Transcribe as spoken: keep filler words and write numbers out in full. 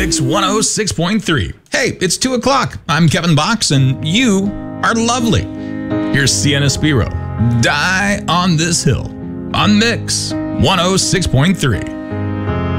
Mix one oh six point three. Hey, it's two o'clock. I'm Kevin Box, and you are lovely. Here's Sienna Spiro. Die on This Hill on Mix one oh six point three.